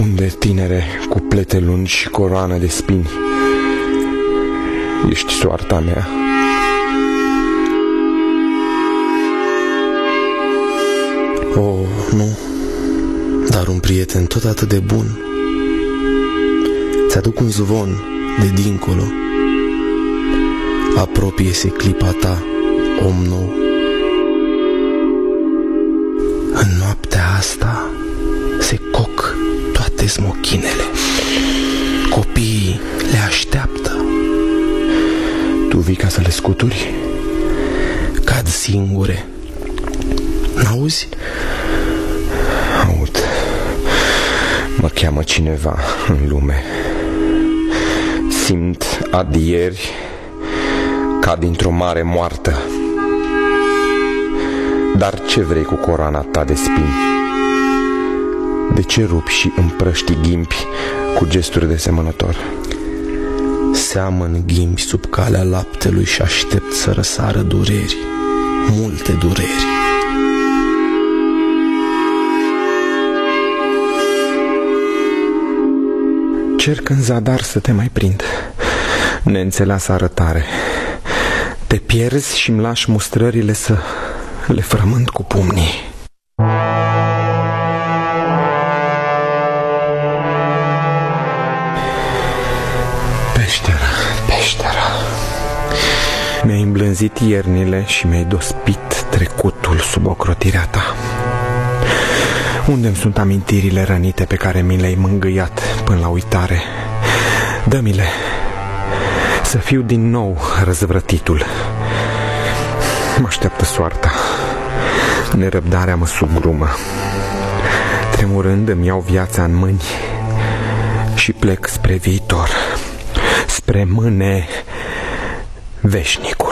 Unde, tinere, cu plete lungi și coroană de spini, ești soarta mea. Oh, nu, dar un prieten tot atât de bun. Ți-aduc un zvon de dincolo. Apropie-se clipa ta, om nou. În noaptea asta se coc toate smochinele. Copiii le așteaptă. Tu vii ca să le scuturi? Cad singure. N-auzi? Aud. Mă cheamă cineva în lume. Simt adieri ca dintr-o mare moartă. Dar ce vrei cu coroana ta de spini? De ce rupi și împrăști ghimpi cu gesturi de semănător? Seamăn ghimbi sub calea laptelui și aștept să răsară dureri, multe dureri. Cerc în zadar să te mai prind, neînțeleasă arătare. Te pierzi și-mi lași mustrările să le frământ cu pumnii. Peștera, mi-ai îmblânzit iernile și mi-ai dospit trecutul sub ocrotirea ta. Unde-mi sunt amintirile rănite pe care mi le-ai mângâiat până la uitare? Dă-mi-le, să fiu din nou răzvrătitul. Mă așteaptă soarta, nerăbdarea mă sugrumă. Tremurând îmi iau viața în mâini și plec spre viitor, spre mâne veșnicul.